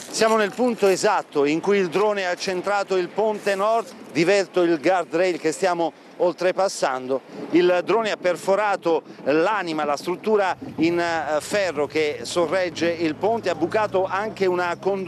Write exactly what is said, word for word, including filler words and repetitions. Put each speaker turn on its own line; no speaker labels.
Siamo nel punto esatto in cui il drone ha centrato il ponte nord, diverto il guardrail che stiamo oltrepassando. Il drone ha perforato l'anima, la struttura in ferro che sorregge il ponte, ha bucato anche una conduzione